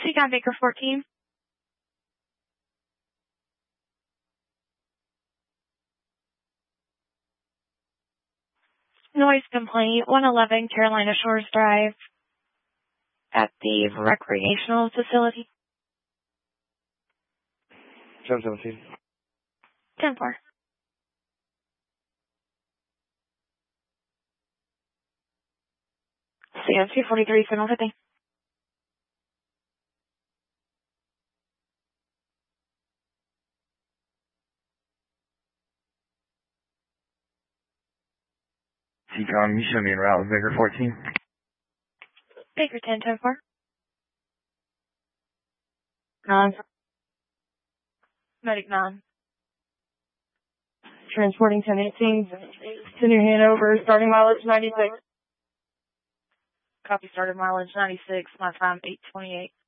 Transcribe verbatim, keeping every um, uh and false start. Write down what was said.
Seacon Baker fourteen. Noise complaint, one eleven Carolina Shores Drive at the recreational facility. seven seventeen. ten four. C N two forty-three, signal fifty. Seacon, you show me en route with Baker fourteen. Baker ten, ten four. nine. Medic nine. Transporting ten eighteen. To New Hanover, starting mileage ninety-six. Copy, started mileage ninety-six, my time eight twenty-eight.